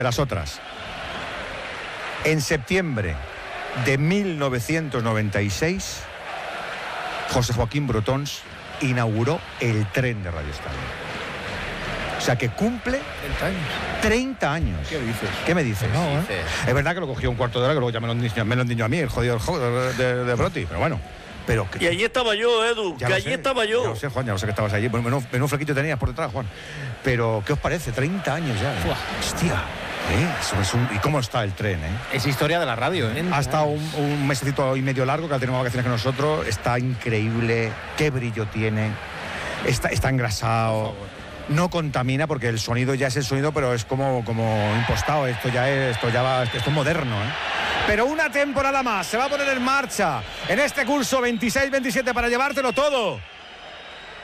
las otras. En septiembre de 1996, José Joaquín Brotons inauguró el tren de Radio Estadio. O sea, que cumple 30 años. ¿Qué dices? ¿Qué me dices? No, Es verdad que lo cogió un cuarto de hora, que luego ya me lo endiñó a mí, el jodido de Broti, pero bueno. Pero y allí estaba yo, Edu, que allí estaba yo. Ya lo sé, Juan, ya lo sé que estabas allí. Menos flequito tenías por detrás, Juan. Pero, ¿qué os parece? 30 años ya. Hostia. ¿Y cómo está el tren? Es historia de la radio. Ha estado un mesecito y medio largo, que ha tenido más vacaciones que nosotros. Está increíble. Qué brillo tiene. Está engrasado. No contamina, porque el sonido ya es el sonido, pero es como impostado. Esto es moderno, Pero una temporada más se va a poner en marcha en este curso 26-27 para llevártelo todo.